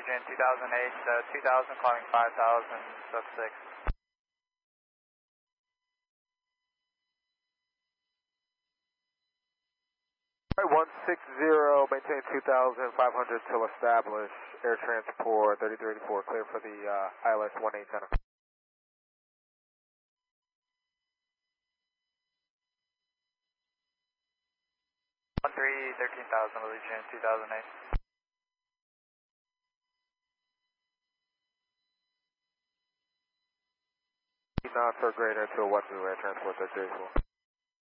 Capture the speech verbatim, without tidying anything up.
Louisiana two thousand eight, uh, two thousand, climbing five thousand, sub six. Alright, one six zero, maintain two thousand five hundred till establish. Air transport thirty-three eighty-four, clear for the uh, I L S one eight ten. one three, thirteen thousand, Louisiana two thousand eight. Knots or greater to one zero, air transport thirty-three eighty-four.